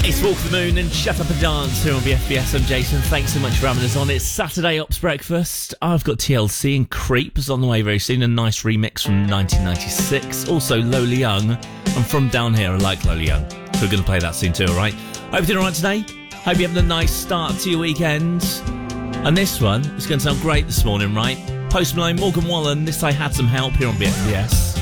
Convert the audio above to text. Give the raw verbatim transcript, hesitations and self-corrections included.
It's Walk the Moon and Shut Up and Dance here on B F B S. I'm Jason. Thanks so much for having us on. It's Saturday Ops Breakfast. I've got T L C and Creeps on the way very soon. A nice remix from nineteen ninety-six. Also Lola Young. And From Down Here, I like Lola Young. So we're going to play that soon too, alright? Hope you're doing alright today. Hope you're having a nice start to your weekend. And this one is going to sound great this morning, right? Post Malone, Morgan Wallen, This I Had Some Help here on B F B S.